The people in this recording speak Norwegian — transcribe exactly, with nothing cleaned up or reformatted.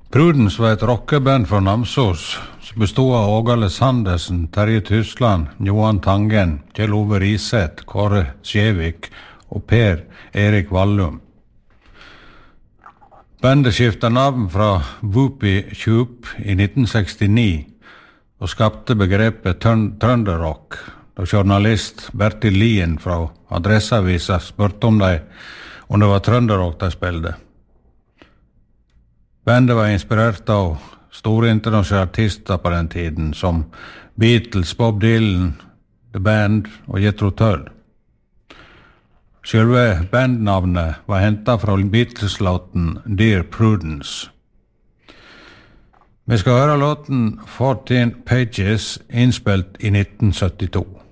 Prudence var et rockeband fra Namsos som bestod av Åge Aleksandersen, Terje Tysland, Johan Tangen, Kjell Ove Riseth, Kåre Skjevik og Per Erik Vallum. Bandet skiftet navn fra Whoopie Tube i nitten sekstini og skapte begrepet trønderrock, da journalist Bertil Lien fra Adresseavisa spurte om de om det var trønderrock de spilte. Bandet var inspirert av store internasjonale artister på den tiden, som Beatles, Bob Dylan, The Band og Jethro Tull. Selve bandnavnet var hentet fra Beatles-låten Dear Prudence. Vi skal høre låten fourteen Pages, innspilt i nitten syttito.